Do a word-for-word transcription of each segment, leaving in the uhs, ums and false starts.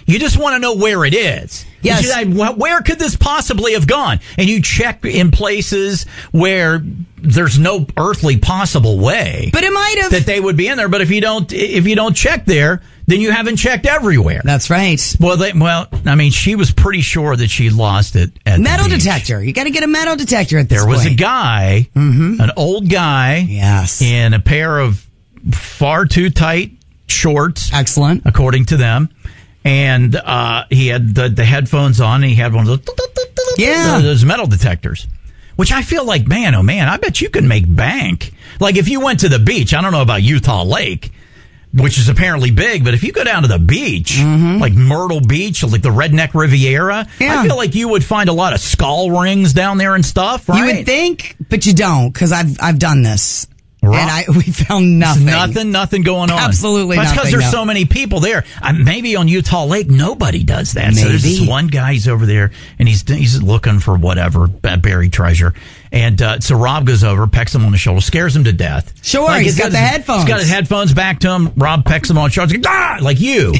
You just want to know where it is. Yes. You say, where could this possibly have gone? And you check in places where there's no earthly possible way. But it might have. That they would be in there. But if you don't, if you don't check there, then you haven't checked everywhere. That's right. Well, they, well, I mean, she was pretty sure that she lost it at metal the beach. detector. You got to get a metal detector at this There was point. a guy, mm-hmm. an old guy, yes, in a pair of far too tight shorts. Excellent, according to them. And uh, he had the, the headphones on, and he had one of those, yeah. those metal detectors, which I feel like, man, oh, man, I bet you can make bank. Like, if you went to the beach, I don't know about Utah Lake, which is apparently big, but if you go down to the beach, mm-hmm. like Myrtle Beach, like the Redneck Riviera, yeah. I feel like you would find a lot of skull rings down there and stuff, right? You would think, but you don't, because I've, I've done this. Right. And I, we found nothing. Nothing, nothing going on. Absolutely That's nothing. because there's no. so many people there. Uh, maybe on Utah Lake, nobody does that. Maybe. So there's this one guy's over there, and he's he's looking for whatever, buried treasure. And uh, so Rob goes over, pecks him on the shoulder, scares him to death. Sure, like, he's got, got the his, headphones. He's got his headphones back to him. Rob pecks him on the shoulder. He's like, ah, like you.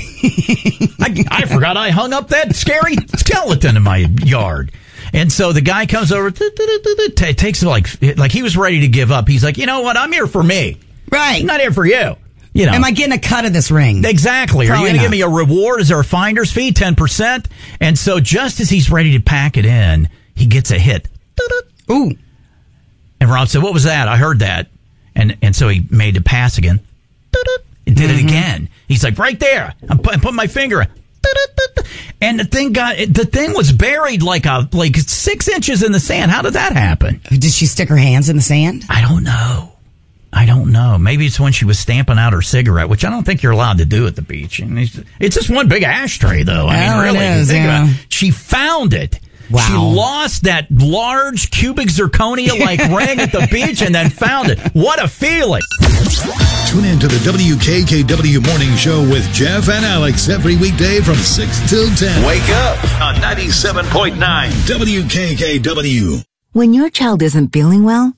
I, I forgot I hung up that scary skeleton in my yard. And so the guy comes over, t- takes it like like he was ready to give up. He's like, you know what? I'm here for me. Right. I'm not here for you. You know. Am I getting a cut of this ring? Exactly. Probably Are you going to give me a reward? Is there a finder's fee? ten percent? And so just as he's ready to pack it in, he gets a hit. Ooh. And Rob said, what was that? I heard that. And and so he made the pass again. He did mm-hmm. it again. He's like, right there. I'm putting my finger. And the thing got, the thing was buried like a, like six inches in the sand. How did that happen? Did she stick her hands in the sand? I don't know. I don't know. Maybe it's when she was stamping out her cigarette, which I don't think you're allowed to do at the beach. And it's, it's just one big ashtray, though. I well, mean, really. It is, think yeah. about it. She found it. Wow. She lost that large cubic zirconia-like ring at the beach and then found it. What a feeling. Tune in to the W K K W Morning Show with Jeff and Alex every weekday from six till ten. Wake up on ninety-seven point nine W K K W. When your child isn't feeling well,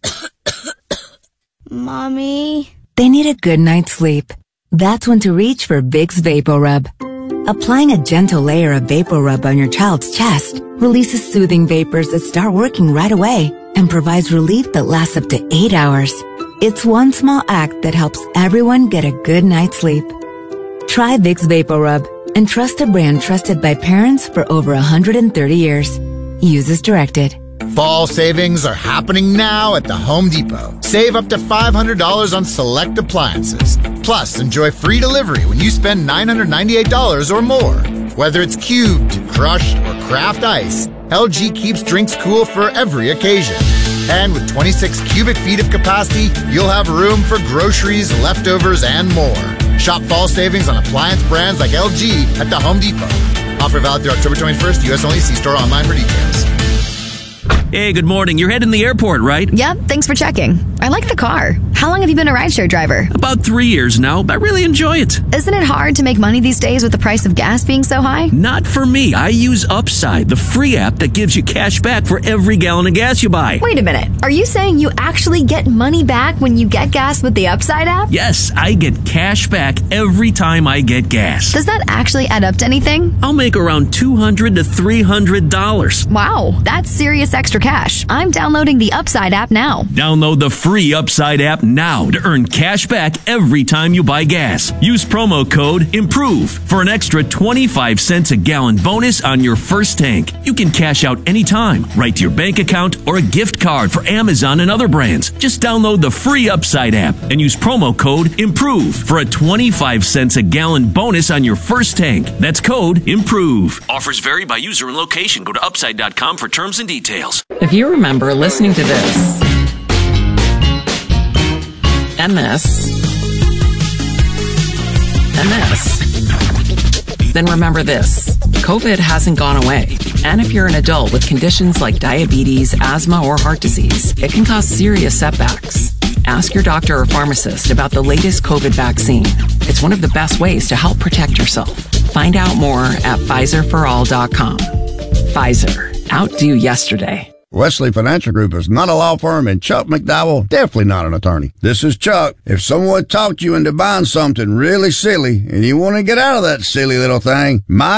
Mommy, they need a good night's sleep. That's when to reach for Vicks VapoRub. Applying a gentle layer of VapoRub on your child's chest releases soothing vapors that start working right away and provides relief that lasts up to eight hours. It's one small act that helps everyone get a good night's sleep. Try Vicks VapoRub and trust a brand trusted by parents for over one hundred thirty years. Use as directed. Fall savings are happening now at the Home Depot. Save up to five hundred dollars on select appliances. Plus, enjoy free delivery when you spend nine hundred ninety-eight dollars or more. Whether it's cubed, crushed, or craft ice, L G keeps drinks cool for every occasion. And with twenty-six cubic feet of capacity, you'll have room for groceries, leftovers, and more. Shop fall savings on appliance brands like L G at the Home Depot. Offer valid through October twenty-first. U S only. See store online for details. Hey, good morning. You're heading to the airport, right? Yep, thanks for checking. I like the car. How long have you been a rideshare driver? About three years now. I really enjoy it. Isn't it hard to make money these days with the price of gas being so high? Not for me. I use Upside, the free app that gives you cash back for every gallon of gas you buy. Wait a minute. Are you saying you actually get money back when you get gas with the Upside app? Yes, I get cash back every time I get gas. Does that actually add up to anything? I'll make around two hundred to three hundred dollars. Wow, that's serious extra cash. I'm downloading the Upside app now. Download the free Upside app now to earn cash back every time you buy gas. Use promo code IMPROVE for an extra twenty-five cents a gallon bonus on your first tank. You can cash out anytime, right to your bank account, or a gift card for Amazon and other brands. Just download the free Upside app and use promo code IMPROVE for a twenty-five cents a gallon bonus on your first tank. That's code IMPROVE. Offers vary by user and location. Go to upside dot com for terms and details. If you remember listening to this and this and this, then remember this. COVID hasn't gone away. And if you're an adult with conditions like diabetes, asthma, or heart disease, it can cause serious setbacks. Ask your doctor or pharmacist about the latest COVID vaccine. It's one of the best ways to help protect yourself. Find out more at Pfizer for all dot com. Pfizer. Outdo yesterday. Wesley Financial Group is not a law firm, and Chuck McDowell definitely not an attorney. This is Chuck. If someone talked you into buying something really silly and you want to get out of that silly little thing, my